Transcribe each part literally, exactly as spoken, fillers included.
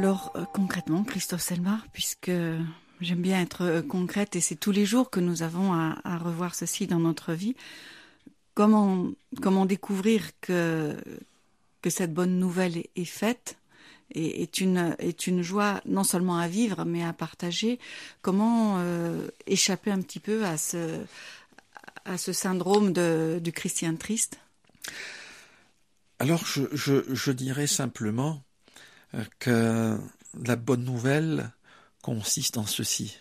Alors euh, concrètement, Christophe Selmar, puisque j'aime bien être euh, concrète et c'est tous les jours que nous avons à, à revoir ceci dans notre vie, comment, comment découvrir que, que cette bonne nouvelle est, est faite et est une, est une joie non seulement à vivre mais à partager. Comment euh, échapper un petit peu à ce, à ce syndrome de, du chrétien triste? Alors je, je, je dirais simplement que la bonne nouvelle consiste en ceci.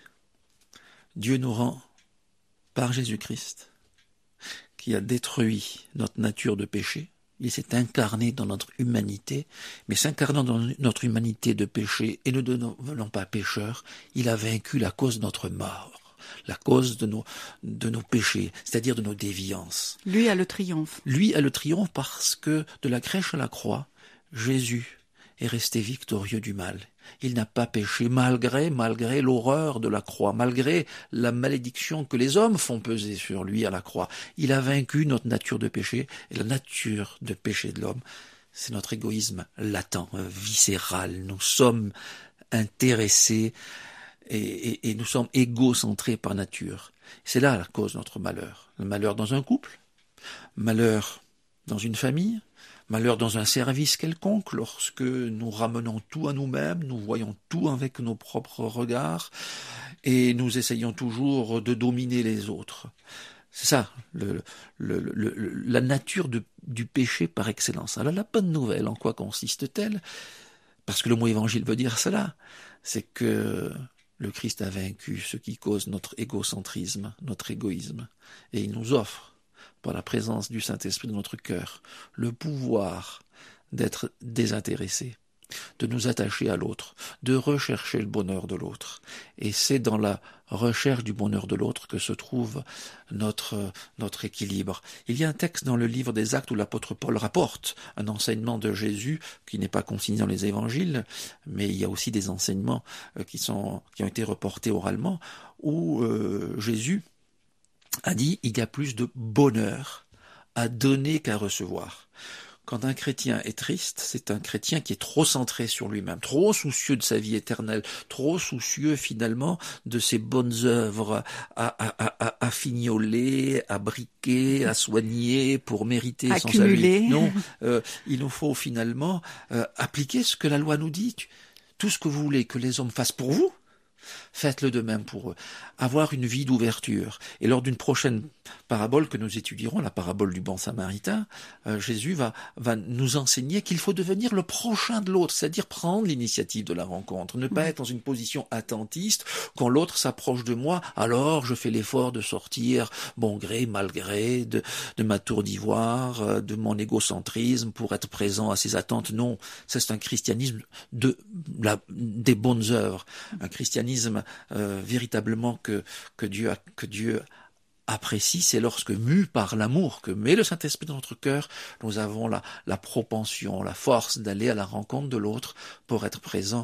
Dieu nous rend, par Jésus-Christ, qui a détruit notre nature de péché. Il s'est incarné dans notre humanité, mais s'incarnant dans notre humanité de péché et ne devenant pas pécheur, il a vaincu la cause de notre mort, la cause de nos, de nos péchés, c'est-à-dire de nos déviances. Lui a le triomphe. Lui a le triomphe parce que de la crèche à la croix, Jésus est resté victorieux du mal. Il n'a pas péché malgré, malgré l'horreur de la croix, malgré la malédiction que les hommes font peser sur lui à la croix. Il a vaincu notre nature de péché, et la nature de péché de l'homme, c'est notre égoïsme latent, viscéral. Nous sommes intéressés et, et, et nous sommes égocentrés par nature. C'est là la cause de notre malheur. Le malheur dans un couple, malheur dans une famille, malheur dans un service quelconque, lorsque nous ramenons tout à nous-mêmes, nous voyons tout avec nos propres regards, et nous essayons toujours de dominer les autres. C'est ça, le, le, le, le, la nature de, du péché par excellence. Alors la bonne nouvelle, en quoi consiste-t-elle? Parce que le mot évangile veut dire cela, c'est que le Christ a vaincu ce qui cause notre égocentrisme, notre égoïsme, et il nous offre, par la présence du Saint-Esprit dans notre cœur, le pouvoir d'être désintéressé, de nous attacher à l'autre, de rechercher le bonheur de l'autre. Et c'est dans la recherche du bonheur de l'autre que se trouve notre, notre équilibre. Il y a un texte dans le livre des Actes où l'apôtre Paul rapporte un enseignement de Jésus qui n'est pas consigné dans les évangiles, mais il y a aussi des enseignements qui, sont, qui ont été reportés oralement, où euh, Jésus a dit « il y a plus de bonheur à donner qu'à recevoir ». Quand un chrétien est triste, c'est un chrétien qui est trop centré sur lui-même, trop soucieux de sa vie éternelle, trop soucieux finalement de ses bonnes œuvres à, à, à, à fignoler, à briquer, à soigner pour mériter Accumuler. son salut. Non, euh, il nous faut finalement euh, appliquer ce que la loi nous dit. Tout ce que vous voulez que les hommes fassent pour vous, faites-le de même pour eux. Avoir une vie d'ouverture. Et lors d'une prochaine parabole que nous étudierons, la parabole du bon samaritain, euh, Jésus va, va nous enseigner qu'il faut devenir le prochain de l'autre, c'est-à-dire prendre l'initiative de la rencontre, ne pas être dans une position attentiste. Quand l'autre s'approche de moi, alors je fais l'effort de sortir, bon gré, mal gré, de, de ma tour d'ivoire, de mon égocentrisme pour être présent à ses attentes. Non, ça c'est un christianisme de la, des bonnes œuvres, un christianisme euh, véritablement que, que Dieu a, que Dieu apprécie, c'est lorsque, mus par l'amour que met le Saint-Esprit dans notre cœur, nous avons la, la propension, la force d'aller à la rencontre de l'autre pour être présent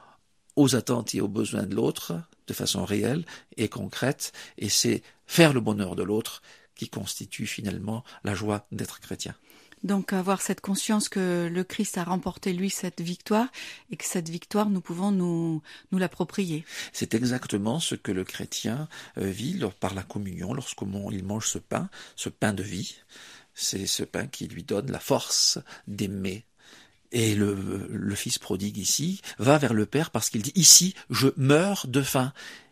aux attentes et aux besoins de l'autre de façon réelle et concrète, et c'est faire le bonheur de l'autre qui constitue finalement la joie d'être chrétien. Donc avoir cette conscience que le Christ a remporté lui cette victoire et que cette victoire nous pouvons nous, nous l'approprier. C'est exactement ce que le chrétien euh, vit par la communion lorsqu'il mange ce pain, ce pain de vie. C'est ce pain qui lui donne la force d'aimer. Et le, le fils prodigue ici va vers le Père parce qu'il dit « Ici, je meurs de faim ».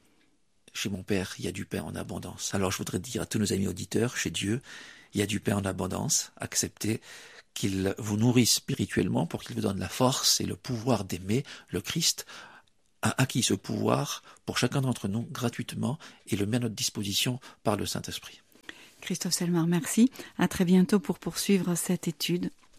Chez mon Père, il y a du pain en abondance. Alors je voudrais dire à tous nos amis auditeurs, chez Dieu, il y a du pain en abondance, acceptez qu'il vous nourrisse spirituellement pour qu'il vous donne la force et le pouvoir d'aimer. Le Christ a acquis ce pouvoir pour chacun d'entre nous gratuitement et le met à notre disposition par le Saint-Esprit. Christophe Selmar, merci. À très bientôt pour poursuivre cette étude.